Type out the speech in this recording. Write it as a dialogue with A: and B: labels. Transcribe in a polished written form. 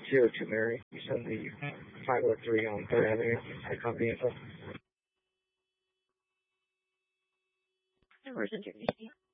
A: 02 Mary. You send the 503 on 3rd Avenue. I copy info.
B: Emergency.